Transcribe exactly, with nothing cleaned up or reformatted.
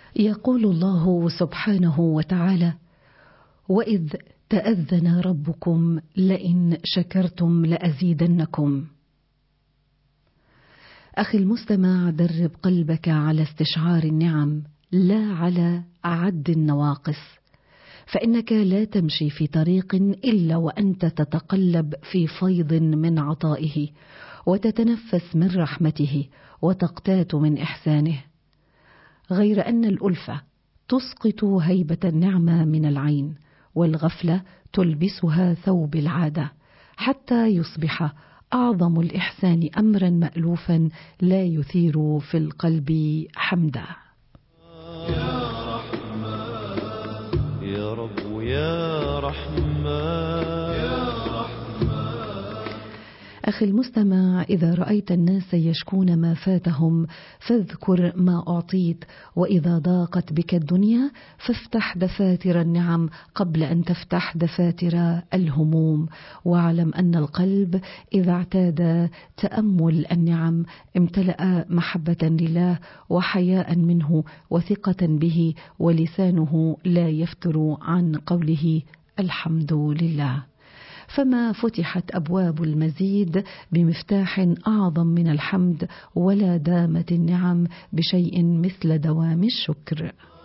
يقول الله سبحانه وتعالى: وإذ تأذن ربكم لئن شكرتم لأزيدنكم. أخي المستمع، درب قلبك على استشعار النعم لا على عد النواقص، فإنك لا تمشي في طريق إلا وأنت تتقلب في فيض من عطائه، وتتنفس من رحمته، وتقتات من إحسانه. غير أن الألفة تسقط هيبة النعمة من العين، والغفلة تلبسها ثوب العادة، حتى يصبح أعظم الإحسان أمرا مألوفا لا يثير في القلب حمدا. يا رحمن يا رب يا رحمن يا أخي المستمع، إذا رأيت الناس يشكون ما فاتهم فاذكر ما أعطيت، وإذا ضاقت بك الدنيا فافتح دفاتر النعم قبل أن تفتح دفاتر الهموم، واعلم أن القلب إذا اعتاد تأمل النعم امتلأ محبة لله وحياء منه وثقة به، ولسانه لا يفتر عن قوله الحمد لله. فما فتحت أبواب المزيد بمفتاح أعظم من الحمد، ولا دامت النعم بشيء مثل دوام الشكر.